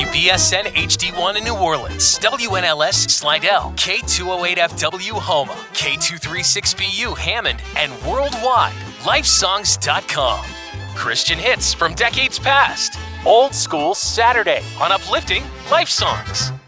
WBSN HD1 in New Orleans, WNLS Slidell, K208FW Houma, K236BU Hammond, and worldwide, lifesongs.com. Christian hits from decades past. Old School Saturday on Uplifting Life Songs.